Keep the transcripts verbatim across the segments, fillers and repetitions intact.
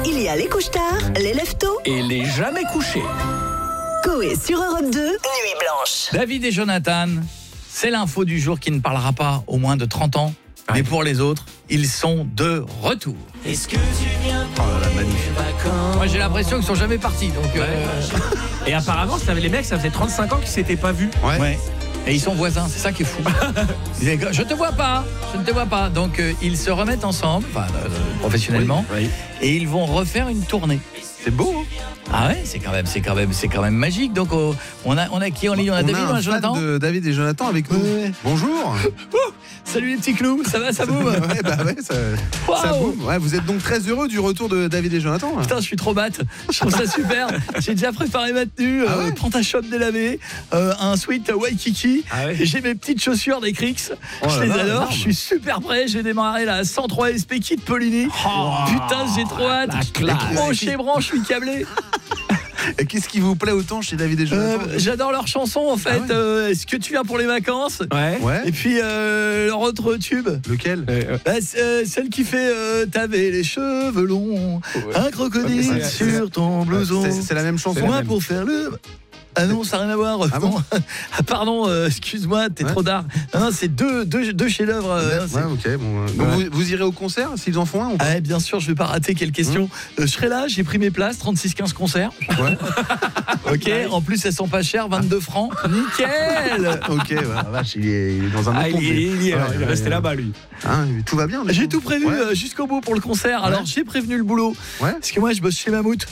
Il y a les couche-tard, les lève-tôt Et les jamais couchés. Coé sur Europe deux, Nuit Blanche. David et Jonathan, c'est l'info du jour qui ne parlera pas aux moins de trente ans. Ouais. Mais pour les autres, ils sont de retour. Est-ce que tu viens pour oh là là, magnifique. les vacances? Moi j'ai l'impression qu'ils sont jamais partis. Donc, Ouais. euh... Et apparemment, ça, les mecs, ça faisait trente-cinq ans qu'ils s'étaient pas vus. Ouais. ouais. Et ils sont voisins, c'est ça qui est fou. Ils disent, je te vois pas, je ne te vois pas. Donc euh, ils se remettent ensemble, enfin, euh, professionnellement, Oui, oui. et ils vont refaire une tournée. C'est beau, hein? Ah ouais, c'est quand même, c'est quand même, c'est quand même magique. Donc oh, on a, on a qui en ligne? On a On David, a on a un Jonathan. fan de David et Jonathan avec nous. Ouais. Bonjour. Salut les petits clous, ça va, ça boum? Ouais, bah ouais, ça, Wow. ça boum. Ouais, vous êtes donc très heureux du retour de David et Jonathan. Putain, je suis trop batte. Je trouve ça super. J'ai déjà préparé ma tenue. Ah euh, ouais prends ta chope délavée, euh, un sweat Waikiki. Ah ouais. Et j'ai mes petites chaussures des Crix. Oh je là les là, adore. énorme. Je suis super prêt. J'ai démarré la cent trois S P Kit Polini. Oh, Putain, j'ai trop hâte. classe. Gros chez branche, je suis câblé. Et qu'est-ce qui vous plaît autant chez David et Jonathan? Euh, J'adore leurs chansons en fait. Ah ouais. euh, Est-ce que tu viens pour les vacances? Ouais. Ouais. Et puis euh, leur autre tube. Lequel? Euh, Bah, c'est, euh, celle qui fait euh, t'avais les cheveux longs, un crocodile Ouais, c'est- sur ton blouson. C'est c'est la même chanson. la Moi même. pour faire le... Ah non, ça n'a rien à voir. Ah bon Ah pardon, euh, excuse-moi, t'es Ouais. trop tard. Non, non, c'est deux, deux, deux chefs-d'œuvre. euh, Ouais, c'est- ok. Bon, euh, donc Ouais. vous, vous irez au concert s'ils en font un ou pas? Ah, bien sûr, je vais pas rater. Quelle question. Euh, je serai là, j'ai pris mes places, trente-six quinze concerts. Ouais. Ok, en plus elles sont pas chères, vingt-deux francs. Nickel. Ok, bah, vache, il est, il est dans un Ah, autre il, monde, lui. est- il, est- Ouais, il est ouais, resté ouais. là-bas, lui. Hein, tout va bien. du J'ai coup tout prévu Ouais. euh, jusqu'au bout pour le concert. Alors Ouais. j'ai prévenu le boulot. Ouais. Parce que moi je bosse chez Mammouth.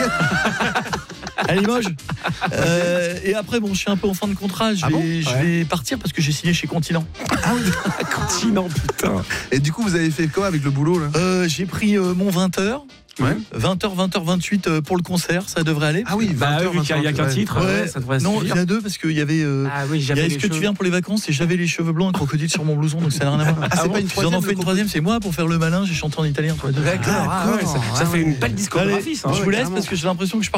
À Limoges. Euh, et après bon, je suis un peu en fin de contrat. Je Ah vais, bon je Ouais. vais partir parce que j'ai signé chez Continent. Continent, putain. Et du coup, vous avez fait quoi avec le boulot là? Euh, j'ai pris euh, mon vingt heures. Ouais. vingt heures, vingt heures vingt-huit euh, pour le concert, ça devrait aller. Ah oui, Bah, vingt heures, vu qu'il n'y a, vingt qu'un heures, titre, Ouais. ouais, ça devrait Non, il suffire. y en a deux parce qu'il y avait. Euh, Ah oui, il y j'avais a les Est-ce que tu cheveux. viens pour les vacances et j'avais les cheveux blancs, un crocodile sur mon blouson, donc ça n'a rien à voir. Ah, c'est pas une Ils en troisième, ont fait le une troisième, c'est moi pour faire le malin, j'ai chanté en italien. Toi, deux. D'accord, ah ouais, ça, ça Ah fait ouais. une belle discographie, ça. Allez, je ouais, vous laisse carrément. parce que j'ai l'impression que je parle